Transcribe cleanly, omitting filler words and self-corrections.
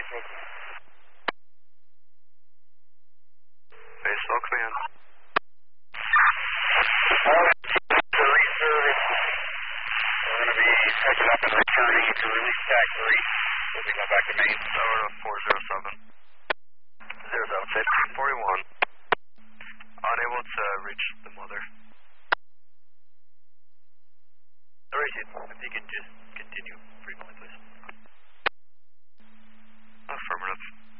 Base low command. We're going to be picking up and returning to release tag 3. We'll be going back to main. Over to 407. 41. Unable to reach the mother. Alright, if you can just continue.